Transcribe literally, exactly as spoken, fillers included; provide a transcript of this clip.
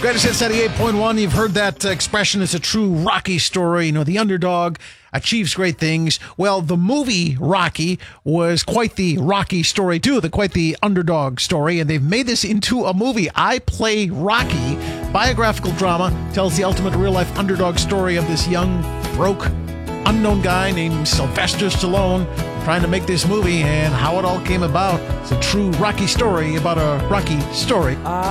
Greatest Hits ninety-eight point one. You've heard that uh, expression. It's a true Rocky story. You know, the underdog achieves great things. Well, the movie Rocky was quite the Rocky story, too, the quite the underdog story, and they've made this into a movie. I Play Rocky, biographical drama, tells the ultimate real-life underdog story of this young, broke, unknown guy named Sylvester Stallone trying to make this movie and how it all came about. It's a true Rocky story about a Rocky story. I